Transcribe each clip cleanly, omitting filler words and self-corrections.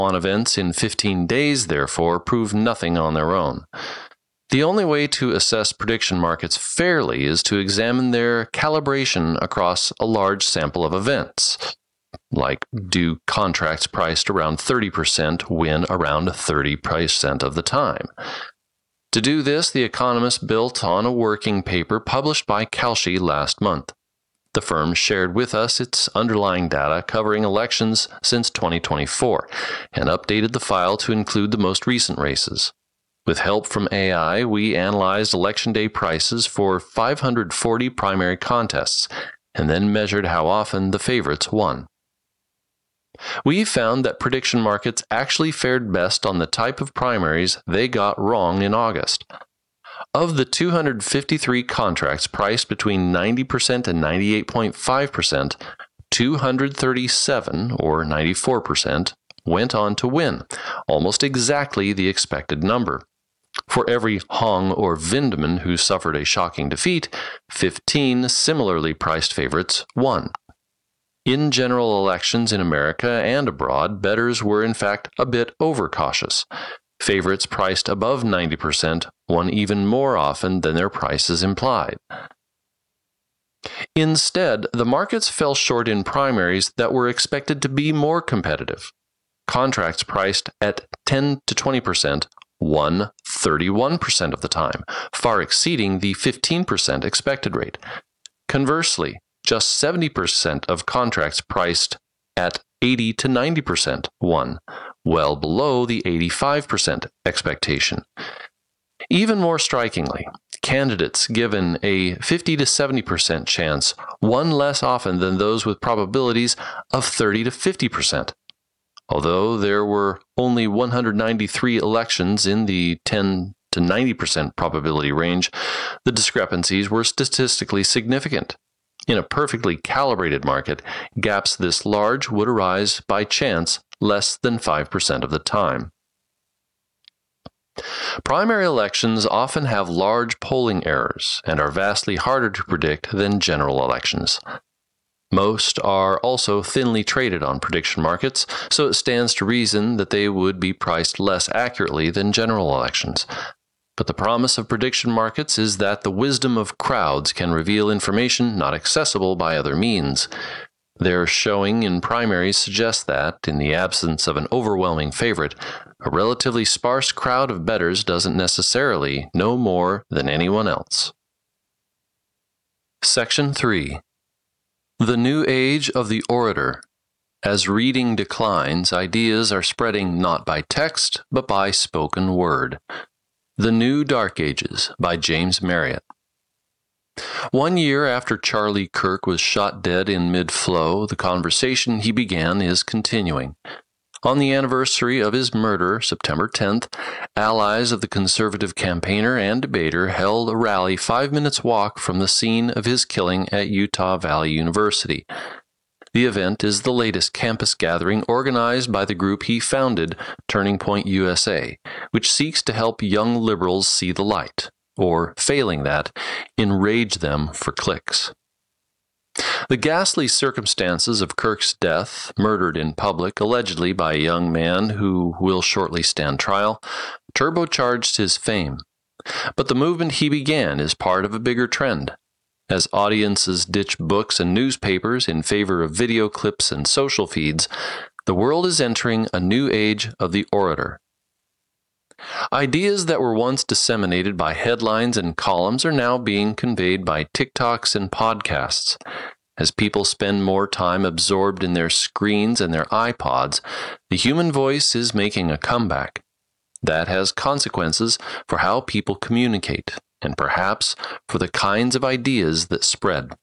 On events in 15 days, therefore, prove nothing on their own. The only way to assess prediction markets fairly is to examine their calibration across a large sample of events. Like, do contracts priced around 30% win around 30% of the time? To do this, The Economist built on a working paper published by Kalshi last month. The firm shared with us its underlying data covering elections since 2024 and updated the file to include the most recent races. With help from AI, we analyzed election day prices for 540 primary contests and then measured how often the favorites won. We found that prediction markets actually fared best on the type of primaries they got wrong in August. Of the 253 contracts priced between 90% and 98.5%, 237, or 94%, went on to win, almost exactly the expected number. For every Hong or Vindeman who suffered a shocking defeat, 15 similarly priced favorites won. In general elections in America and abroad, bettors were in fact a bit overcautious. Favorites priced above 90% won even more often than their prices implied. Instead, the markets fell short in primaries that were expected to be more competitive. Contracts priced at 10 to 20% won 31% of the time, far exceeding the 15% expected rate. Conversely, just 70% of contracts priced at 80 to 90% won, well below the 85% expectation. Even more strikingly, candidates given a 50 to 70% chance won less often than those with probabilities of 30 to 50%. Although there were only 193 elections in the 10 to 90% probability range, the discrepancies were statistically significant. In a perfectly calibrated market, gaps this large would arise by chance less than 5% of the time. Primary elections often have large polling errors and are vastly harder to predict than general elections. Most are also thinly traded on prediction markets, so it stands to reason that they would be priced less accurately than general elections. But the promise of prediction markets is that the wisdom of crowds can reveal information not accessible by other means. Their showing in primaries suggests that, in the absence of an overwhelming favorite, a relatively sparse crowd of bettors doesn't necessarily know more than anyone else. Section 3. The New Age of the Orator. As reading declines, ideas are spreading not by text, but by spoken word. The New Dark Ages by James Marriott. 1 year after Charlie Kirk was shot dead in mid-flow, the conversation he began is continuing. On the anniversary of his murder, September 10th, allies of the conservative campaigner and debater held a rally 5 minutes' walk from the scene of his killing at Utah Valley University. The event is the latest campus gathering organized by the group he founded, Turning Point USA, which seeks to help young liberals see the light, or, failing that, enrage them for clicks. The ghastly circumstances of Kirk's death, murdered in public allegedly by a young man who will shortly stand trial, turbocharged his fame. But the movement he began is part of a bigger trend. As audiences ditch books and newspapers in favor of video clips and social feeds, the world is entering a new age of the orator. Ideas that were once disseminated by headlines and columns are now being conveyed by TikToks and podcasts. As people spend more time absorbed in their screens and their iPods, the human voice is making a comeback. That has consequences for how people communicate, and perhaps for the kinds of ideas that spread.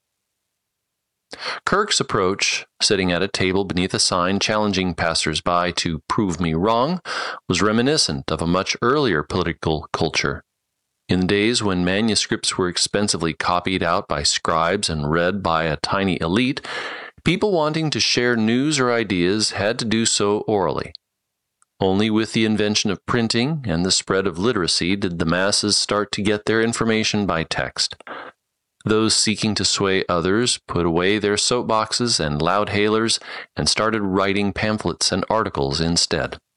Kirk's approach, sitting at a table beneath a sign challenging passers-by to prove me wrong, was reminiscent of a much earlier political culture. In the days when manuscripts were expensively copied out by scribes and read by a tiny elite, people wanting to share news or ideas had to do so orally. Only with the invention of printing and the spread of literacy did the masses start to get their information by text. Those seeking to sway others put away their soapboxes and loud hailers and started writing pamphlets and articles instead.